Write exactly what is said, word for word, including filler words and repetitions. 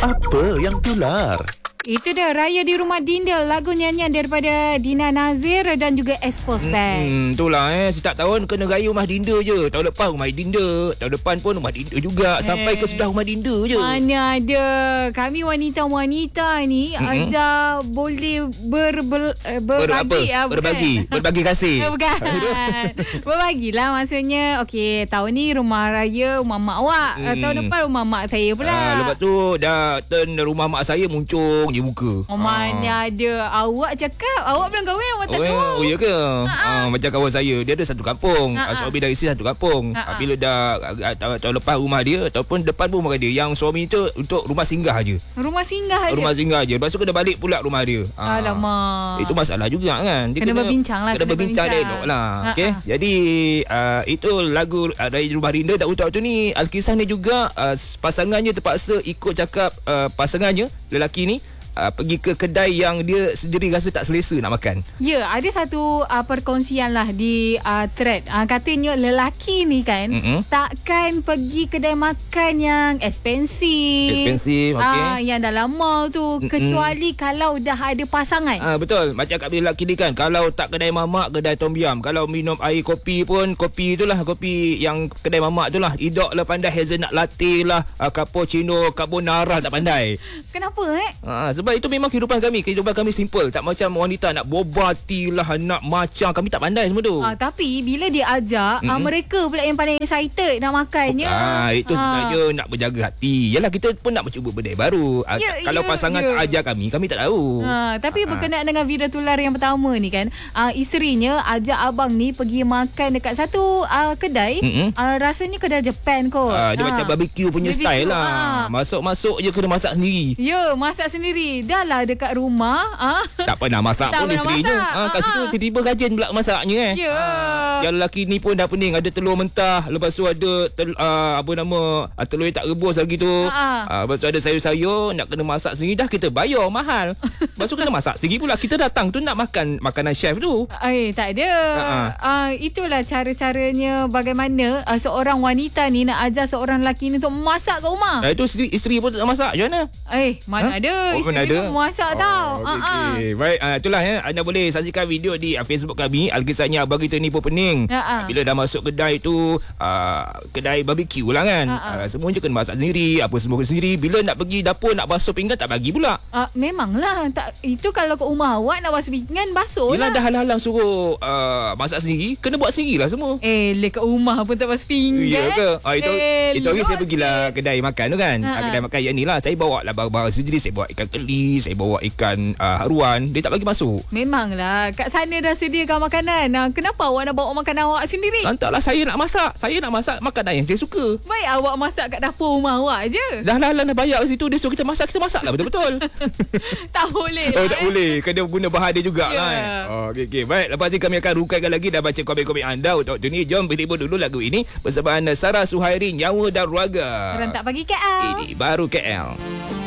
Apa yang tular? Itu dia Raya di Rumah Dinda, lagu nyanyian daripada Dina Nazir dan juga Expose Band. Hmm, itulah eh setiap tahun kena raya Rumah Dinda je. Tahun lepas Rumah Dinda, tahun depan pun Rumah Dinda juga, eh, sampai ke sudah Rumah Dinda je. Mana ada. Kami wanita-wanita ni mm-hmm. ada boleh ber, ber, ber, berbagi ber, apa? Berbagi, berbagi kasih. Bukan. Berbagilah maksudnya. Okey, tahun ni rumah raya rumah mak awak. Hmm. Tahun depan rumah mak saya pula. Uh, lepas tu dah turn rumah mak saya muncung je muka. Oh, mana ada. Awak cakap awak belum kahwin, awak tak tahu. Oh, oh ya ke? Uh, macam kawan saya, dia ada satu kampung. Uh, suami dari isteri satu kampung. Uh, bila dah uh, tahun lepas rumah dia ataupun depan pun rumah dia, yang suami tu untuk rumah singgah aje. Rumah singgah aje. Rumah singgah aje. Lepas tu kena balik pula rumah dia. Uh, Alamak. Itu masalah juga kan. Dia kena, kena berbincang lah. Kena, kena berbincang elok lah. Okey. Jadi uh, itu lagu uh, Raya Rumah Dinda. Dan untuk waktu ni Alkisah ni juga uh, pasangannya terpaksa ikut cakap uh, pasangannya lelaki ni Uh, pergi ke kedai yang dia sendiri rasa tak selesa nak makan. Ya, ada satu uh, perkongsian lah di uh, thread. Uh, katanya lelaki ni kan mm-hmm. takkan pergi kedai makan yang expensive. Expensive, okey. Uh, yang dalam mall tu. Mm-hmm. Kecuali kalau dah ada pasangan. Uh, betul. Macam kat lelaki ni kan, kalau tak kedai mamak, kedai tom yum. Kalau minum air kopi pun, kopi itulah, kopi yang kedai mamak itulah. Idok lah pandai, hazelnut latte lah, uh, cappuccino, carbonara tak pandai. Kenapa eh? Uh, Sebab itu memang kehidupan kami. Kehidupan kami simple. Tak macam wanita nak boba tea lah, nak macam. Kami tak pandai semua tu. Ah, tapi bila dia ajak, mm-hmm. ah, mereka pula yang paling excited nak makannya. Ah, itu ah. sebenarnya nak berjaga hati. Yalah, kita pun nak mencuba benda baru. Ah, ya, kalau ya, pasangan ya. ajak kami, kami tak tahu. Ah, tapi ah. berkenaan dengan video tular yang pertama ni kan, ah, isterinya ajak abang ni pergi makan dekat satu ah, kedai. Mm-hmm. Ah, rasanya kedai Japan kot. Ah, dia ah. macam barbecue punya barbecue, style lah. Ah. Masuk-masuk je kena masak sendiri. Ya, masak sendiri. Dah lah dekat rumah ah. tak pernah masak tak pun isterinya ah, kat situ ah. tiba-tiba rajin pula masaknya eh. Ya. ah. Yang lelaki ni pun dah pening, ada telur mentah, lepas tu ada tel, uh, apa nama uh, telur yang tak rebus lagi tu. ah. Uh, lepas tu ada sayur-sayur nak kena masak sendiri, dah kita bayar mahal. Lepas tu kena masak sendiri pula. Kita datang tu nak makan makanan chef tu. Eh tak ada. ah. Uh, itulah cara-caranya bagaimana uh, seorang wanita ni nak ajar seorang lelaki ni untuk masak kat rumah. Uh, itu isteri, isteri pun tak masak macam mana? Eh mana ha? ada. Oh, isteri ada? Pun masak oh, tau. Okay, okay. Baik, uh, itulah ya. Anda boleh saksikan video di uh, Facebook kami. Alkisahnya Abang Kita Ni Pun Pening. Uh, bila dah masuk kedai tu, uh, kedai barbecue lah kan. Uh, uh. Semua je kena masak sendiri, apa semua kena sendiri. Bila nak pergi dapur nak basuh pinggan tak bagi pula. Uh, memanglah. Tak, itu kalau ke rumah awak nak basuh pinggan, basuh yelah, lah. Dah halang-halang suruh uh, masak sendiri, kena buat sendiri lah semua. Eh, le kat rumah pun tak basuh pinggan. Ya ke? Uh, itu eh, itu hari saya pergilah kedai makan tu kan. Uh, uh. Kedai makan yang ni lah. Saya bawa lah barang-barang sendiri. Saya bawa ikan keli, saya bawa ikan uh, haruan. Dia tak bagi masuk. Memanglah, kat sana dah sediakan makanan. Nah, kenapa awak nak bawa makanan awak sendiri? Entahlah, saya nak masak. Saya nak masak makanan yang saya suka. Baik awak masak kat dapur rumah awak je. Dah lah lah dah bayar kat situ. Dia suruh kita masak, kita masak lah betul-betul. Tak boleh lah. Oh, tak eh. boleh. Kena guna bahan dia jugalah. Yeah. Eh. Oh, okay, okay. Baik, lepas ni kami akan rukaikan lagi. Dah baca komen-komen anda untuk waktu ni. Jom berhibur dulu lagu ini bersama anda Sarah Suhairi, Nyawa dan Ruaga. Rentak Pagi K L. Ini baru K L.